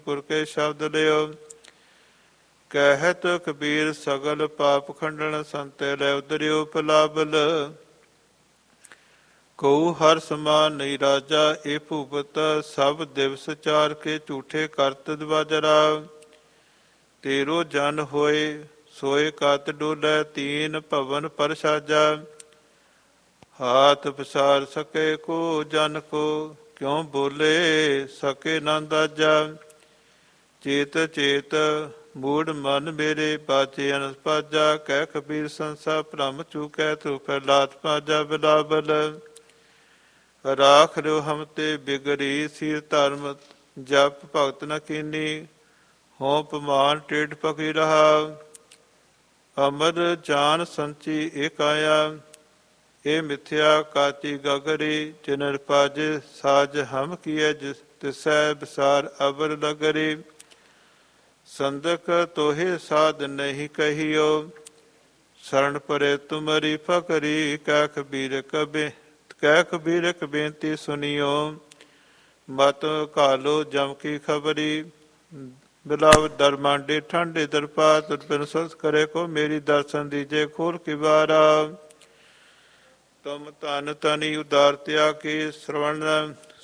ਗੁਰ ਕੇ ਸ਼ਬਦ ਲਿਓ। ਕਹਿਤ ਕਬੀਰ ਸਗਲ ਪਾਪ ਖੰਡਨ, ਸੰਤੇ ਲੈ ਉਦਰਿਓ ਪਲਾਬਲ। ਕਉ ਹਰ ਸਮਾਨ ਨਹੀਂ ਰਾਜਾ, ਇਹ ਭੂਪਤ ਸਭ ਦਿਵਸ ਚਾਰ ਕੇ ਝੂਠੇ ਕਰਤ ਦਵਾਜਰਾ। ਤੇਰੋ ਜਨ ਹੋਏ ਸੋਏ ਕਤ ਡੋਲੇ, ਤੀਨ ਭਵਨ ਪਰ ਸਾਜਾ। ਹਾਥ ਪਸਾਰ ਸਕੇ ਕੋ ਜਨ ਕੋ, ਕਿਉ ਬੋਲੇ ਸਕੇ ਨਾ ਅੰਦਾਜ਼ਾ। ਚੇਤ ਚੇਤ ਮੂੜ ਮਨ ਮੇਰੇ, ਬਾਜੇ ਅਨਸ ਪਾਜਾ। ਕਹਿ ਕਬੀਰ ਸੰਸਾ ਭ੍ਰਮ ਚੂਕੈ, ਤੂੰ ਪ੍ਰਹਲਾਦ ਪਾਜਾ ਬਿਲਾਵਲ। ਰਾਖ ਲਿਓ ਹਮ ਤੇ ਬਿਗੜੀ, ਸੀਰ ਧਰਮ ਜਪ ਭਗਤ ਨ ਕੀਨੀ। ਹੋਂ ਪਮਾਨ ਟੇਢ ਪਕੀ ਰਹਾ, ਅਮਰ ਜਾਨ ਸੰਚੀ ਏਕ ਆਇਆ। ਇਹ ਮਿਥਿਆ ਕਾਤੀ ਗਗਰੀ, ਜਿਨਰ ਪਜ ਸਾਜ ਹਮ ਕੀਏ। ਤਿਸੈ ਬਸਾਰ ਅਬਰ ਲਗਰੀ, ਸੰਦਕ ਤੋਹੇ ਸਾਧ ਨਹੀਂ ਕਹੀਓ। ਸਰਣ ਪਰੇ ਤੁਮਰੀ ਫਕਰੀ, ਕਹਿ ਕਬੀਰ ਇੱਕ ਬੇਨਤੀ ਸੁਣੀਓ। ਮਤ ਘਾਲੋ ਜਮ ਕੀ ਖਬਰੀ, ਬਿਲਾਵ ਦਰਮਾਂਡੇ ਠੰਡੇ ਦਰਪਾ। ਤੁਰਪਿਨ ਸੁਰਤ ਕਰੇ ਕੋ, ਮੇਰੀ ਦਰਸ਼ਨ ਦੀਜੇ ਖੋਲ ਕੀ ਬਾਰਾ। ਤੁਮ ਧਨ ਤਨੀ ਉਦਾਰ ਤਿਆ ਕੀ, ਸਰਵਣ